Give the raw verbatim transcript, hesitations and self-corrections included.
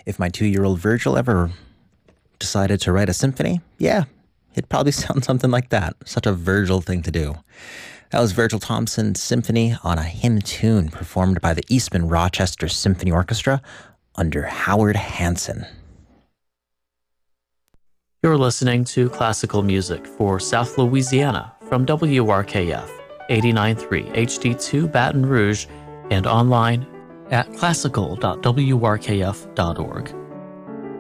If my two-year-old Virgil ever decided to write a symphony, yeah, it'd probably sound something like that. Such a Virgil thing to do. That was Virgil Thompson's symphony on a hymn tune performed by the Eastman Rochester Symphony Orchestra under Howard Hanson. You're listening to classical music for South Louisiana from W R K F eighty-nine point three H D two Baton Rouge and online at classical dot w r k f dot org.